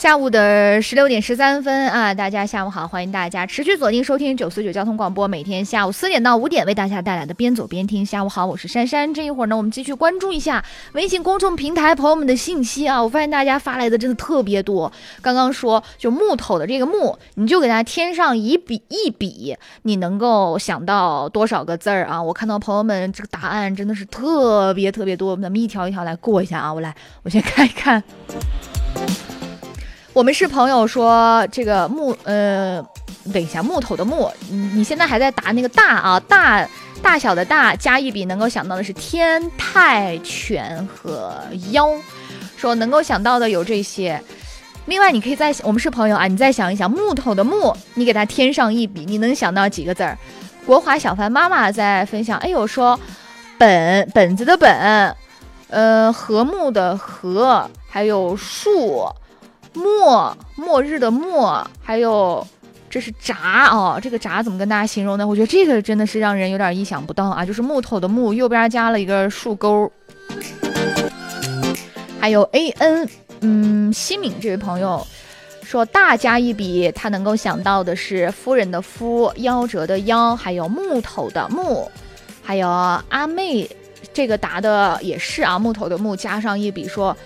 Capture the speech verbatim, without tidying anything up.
下午的十六点十三分啊，大家下午好，欢迎大家持续锁定收听九四九交通广播，每天下午四点到五点为大家带来的边走边听。下午好，我是珊珊。这一会儿呢，我们继续关注一下微信公众平台朋友们的信息啊，我发现大家发来的真的特别多。刚刚说就木头的这个木，你就给它添上一笔一笔，你能够想到多少个字儿啊？我看到朋友们这个答案真的是特别特别多，咱们一条一条来过一下啊。我来，我先看一看。我们是朋友说这个木呃，等一下木头的木，你你现在还在答那个大啊大大小的大加一笔，能够想到的是天泰犬和妖，说能够想到的有这些。另外你可以再我们是朋友啊，你再想一想木头的木，你给它添上一笔，你能想到几个字儿？国华小凡妈妈在分享，哎呦说本本子的本，呃和睦的和，还有树。末末日的末，还有这是闸哦，这个闸怎么跟大家形容呢？我觉得这个真的是让人有点意想不到啊，就是木头的木，右边加了一个树钩。还有 A N 嗯西敏这位朋友说大加一笔，他能够想到的是夫人的夫，夭折的夭，还有木头的木。还有阿妹这个答的也是啊，木头的木加上一笔说